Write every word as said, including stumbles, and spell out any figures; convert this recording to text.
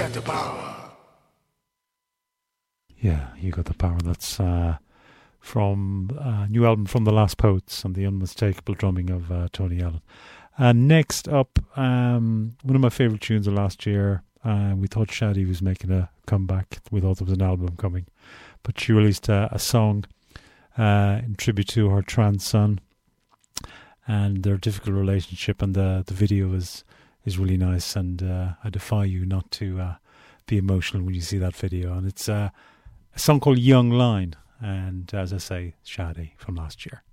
got the power. Yeah, you got the power. That's uh, from a new album from The Last Poets and the unmistakable drumming of uh, Tony Allen. And next up, um, one of my favourite tunes of last year. Uh, we thought Shadi was making a comeback. We thought there was an album coming. But she released a, a song uh, in tribute to her trans son and their difficult relationship. And the, the video is, is really nice. And uh, I defy you not to uh, be emotional when you see that video. And it's uh, a song called Young Line. And as I say, Shadi from last year.